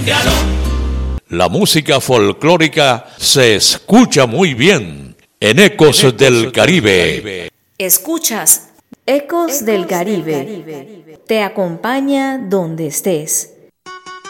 La música folclórica se escucha muy bien en Ecos del Caribe. Escuchas Ecos del Caribe. Te acompaña donde estés.